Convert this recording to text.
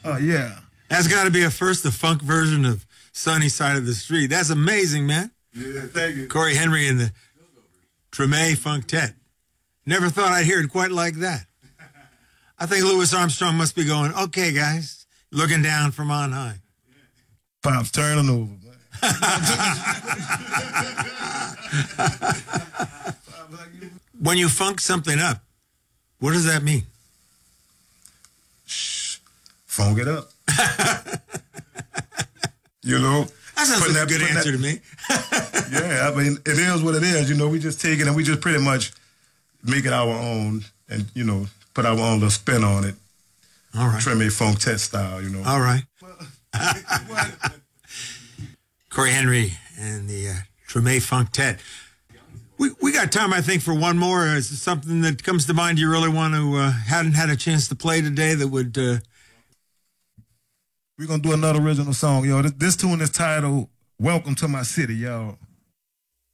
Oh, yeah. That's got to be a funk version of Sunny Side of the Street. That's amazing, man. Yeah, thank you. Corey Henry and the Treme Funktet. Never thought I'd hear it quite like that. I think Louis Armstrong must be going, okay, guys, looking down from on high. Pops turning over, man. When you funk something up, what does that mean? Funk it up. You know? That sounds like a good answer to me. Yeah, I mean, it is what it is. You know, we just take it and we just pretty much make it our own and, you know, put our own little spin on it. All right. Treme Funktet style, you know. All right. Corey Henry and the Treme Funktet. We got time, I think, for one more. Is there something that comes to mind you really want to, hadn't had a chance to play today that would... We're going to do another original song, yo. This tune is titled Welcome to My City, y'all.